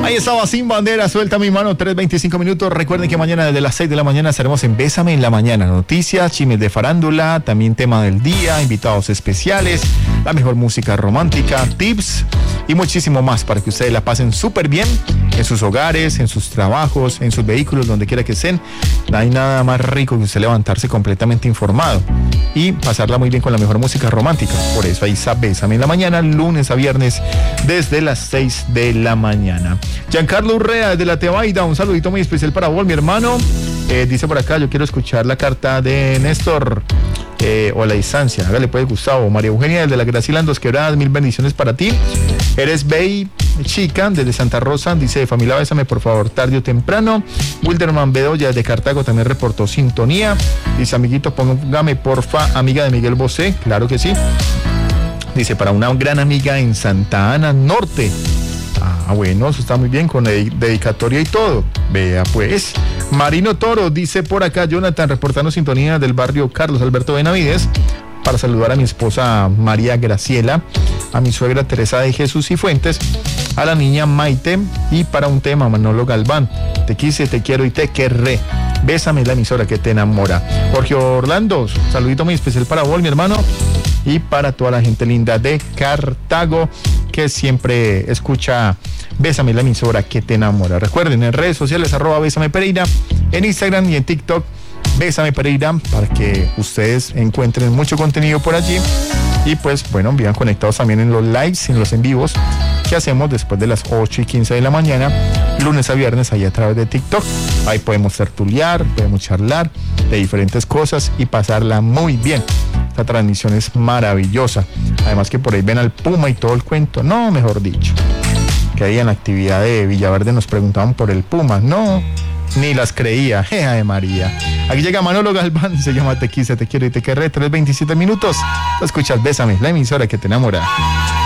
Ahí estaba Sin Bandera, suelta mi mano, 3:25 minutos. Recuerden que mañana desde las 6 de la mañana estaremos en Bésame en la Mañana. Noticias, chismes de farándula, también tema del día, invitados especiales, la mejor música romántica, tips y muchísimo más para que ustedes la pasen súper bien en sus hogares, en sus trabajos, en sus vehículos, donde quiera que estén. No hay nada más rico que usted levantarse completamente informado y pasarla muy bien con la mejor música romántica. Por eso ahí está Bésame en la Mañana, lunes a viernes desde las 6 de la mañana. Giancarlo Urrea desde la Tebaida, un saludito muy especial para vos, mi hermano. Dice por acá, yo quiero escuchar la carta de Néstor o La Distancia. Hágale pues, Gustavo. María Eugenia desde la Graciela en Dos Quebradas, mil bendiciones para ti. Eres Bey Chica desde Santa Rosa, dice, familia, bésame por favor, tarde o temprano. Wilderman Bedoya desde Cartago también reportó sintonía. Dice, amiguito, póngame porfa, amiga de Miguel Bosé. Claro que sí. Dice, para una gran amiga en Santa Ana Norte. Ah, bueno, eso está muy bien, con dedicatoria y todo. Vea pues. Marino Toro dice por acá, Jonathan, reportando sintonía del barrio Carlos Alberto Benavides, para saludar a mi esposa María Graciela, a mi suegra Teresa de Jesús y Fuentes, a la niña Maite, y para un tema, Manolo Galván, te quise, te quiero y te querré. Bésame, la emisora que te enamora. Jorge Orlando, saludito muy especial para vos, mi hermano, y para toda la gente linda de Cartago que siempre escucha Bésame, la emisora que te enamora. Recuerden, en redes sociales @Bésame Pereira, en Instagram y en TikTok Bésame Pereira, para que ustedes encuentren mucho contenido por allí y pues bueno, vivan conectados también en los lives, en los en vivos que hacemos después de las 8:15 de la mañana, lunes a viernes, ahí a través de TikTok. Ahí podemos tertuliar, podemos charlar de diferentes cosas y pasarla muy bien. Esta transmisión es maravillosa. Además que por ahí ven al Puma y todo el cuento. No, mejor dicho, que ahí en la actividad de Villaverde nos preguntaban por el Puma. No, ni las creía. Jeja de María. Aquí llega Manolo Galván, se llama Te quise, te quiero y te querré. 3:27 minutos. Lo escuchas, Bésame, la emisora que te enamora.